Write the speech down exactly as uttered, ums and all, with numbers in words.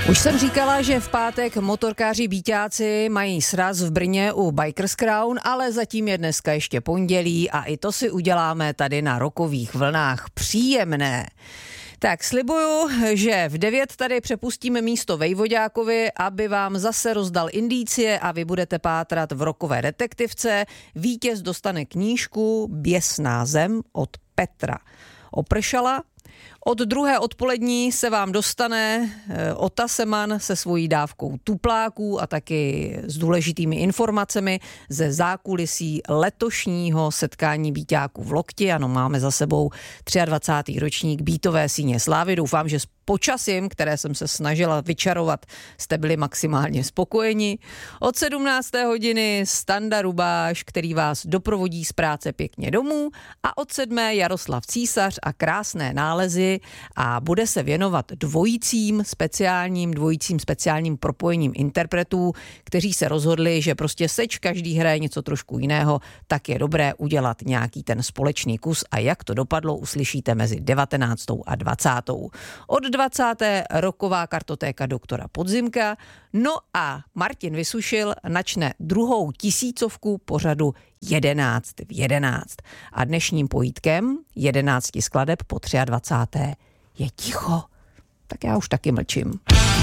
Už jsem říkala, že v pátek motorkáři Bíťáci mají sraz v Brně u Bikers Crown, ale zatím je dneska ještě pondělí a i to si uděláme tady na rokových vlnách příjemné. Tak slibuju, že v devět tady přepustíme místo Vejvoďákovi, aby vám zase rozdal indicie a vy budete pátrat v rokové detektivce. Vítěz dostane knížku Běsná zem od Petra Opršala. Od druhé odpolední se vám dostane Ota Seman se svojí dávkou tupláků a taky s důležitými informacemi ze zákulisí letošního setkání Bíťáků v Lokti. Ano, máme za sebou dvacátý třetí ročník Bítové síně slávy. Doufám, že s počasím, které jsem se snažila vyčarovat, jste byli maximálně spokojeni. Od sedmnácté hodiny Standa Rubáš, který vás doprovodí z práce pěkně domů, a od sedmé Jaroslav Císař a krásné nálezy a bude se věnovat dvojicím speciálním, dvojicím speciálním propojením interpretů, kteří se rozhodli, že prostě seč každý hraje něco trošku jiného, tak je dobré udělat nějaký ten společný kus a jak to dopadlo, uslyšíte mezi devatenáctou a dvacátou Od dvacáté roková kartotéka doktora Podzimka, no a Martin Vysušil načne druhou tisícovku pořadu jedenáct v jedenáct. A dnešním pojítkem jedenácti skladeb po dvacáté třetí je ticho. Tak já už taky mlčím.